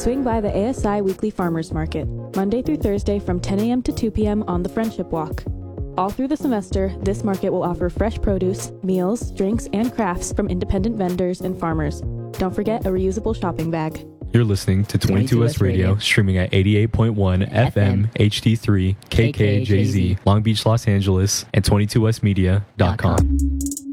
Swing by the ASI Weekly Farmers Market, Monday through Thursday from 10 a.m. to 2 p.m. on the Friendship Walk. All through the semester, this market will offer fresh produce, meals, drinks, and crafts from independent vendors and farmers. Don't forget a reusable shopping bag. You're listening to 22S Radio, streaming at 88.1 FM, HD3, KKJZ, Long Beach, Los Angeles, and 22smedia.com.